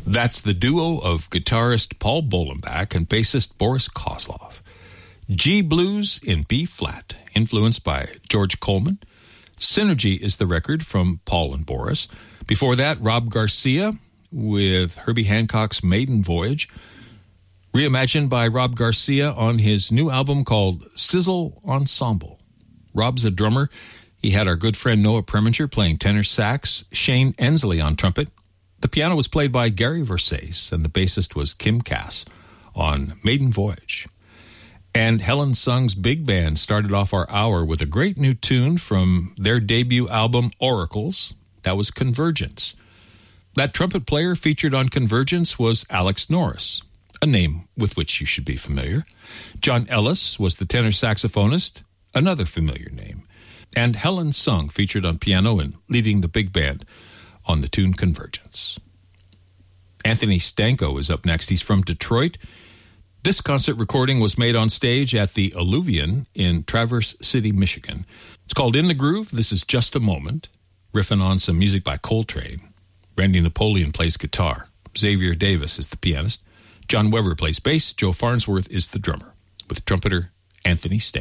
That's the duo of guitarist Paul Bolenbach and bassist Boris Kozlov. G Blues in B-flat, influenced by George Coleman. Synergy is the record from Paul and Boris. Before that, Rob Garcia with Herbie Hancock's Maiden Voyage, reimagined by Rob Garcia on his new album called Sizzle Ensemble. Rob's a drummer. He had our good friend Noah Preminger playing tenor sax, Shane Ensley on trumpet. The piano was played by Gary Versace, and the bassist was Kim Cass on Maiden Voyage. And Helen Sung's big band started off our hour with a great new tune from their debut album, Oracles. That was Convergence. That trumpet player featured on Convergence was Alex Norris, a name with which you should be familiar. John Ellis was the tenor saxophonist, another familiar name. And Helen Sung featured on piano and leading the big band on the tune Convergence. Anthony Stanko is up next. He's from Detroit. This concert recording was made on stage at the Alluvion in Traverse City, Michigan. It's called In the Groove. This is Just a Moment, riffing on some music by Coltrane. Randy Napoleon plays guitar. Xavier Davis is the pianist. John Weber plays bass. Joe Farnsworth is the drummer, with trumpeter Anthony Stanko.